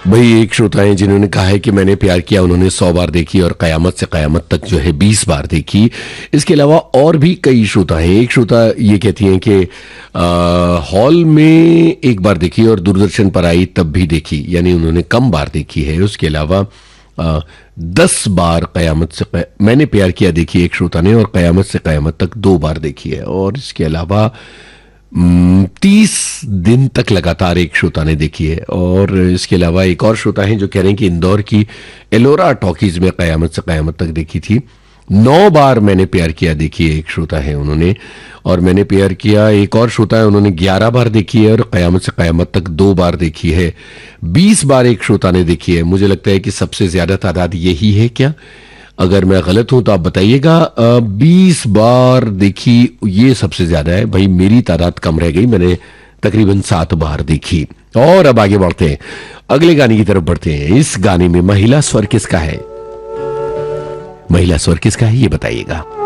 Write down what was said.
भाई एक श्रोता है जिन्होंने कहा है कि मैंने प्यार किया, उन्होंने 100 बार देखी और कयामत से कयामत तक जो है 20 बार देखी। इसके अलावा और भी कई श्रोता हैं। एक श्रोता ये कहती हैं कि हॉल में एक बार देखी और दूरदर्शन पर आई तब भी देखी, यानी उन्होंने कम बार देखी है। उसके अलावा 10 बार कयामत से मैंने प्यार किया देखी एक श्रोता ने, और कयामत से कयामत तक 2 बार देखी है। और इसके अलावा 30 दिन तक लगातार एक श्रोता ने देखी है। और इसके अलावा एक और श्रोता है जो कह रहे हैं कि इंदौर की एलोरा टॉकीज में कयामत से कयामत तक देखी थी। 9 बार मैंने प्यार किया देखी है एक श्रोता है उन्होंने। और मैंने प्यार किया एक और श्रोता है, उन्होंने 11 बार देखी है और कयामत से कयामत तक 2 बार देखी है। 20 बार एक श्रोता ने देखी है। मुझे लगता है कि सबसे ज्यादा तादाद यही है क्या? अगर मैं गलत हूं तो आप बताइएगा। 20 बार देखी ये सबसे ज्यादा है। भाई मेरी तादाद कम रह गई, मैंने तकरीबन 7 बार देखी। और अब आगे बढ़ते हैं, अगले गाने की तरफ बढ़ते हैं। इस गाने में महिला स्वर किसका है? महिला स्वर किसका है ये बताइएगा।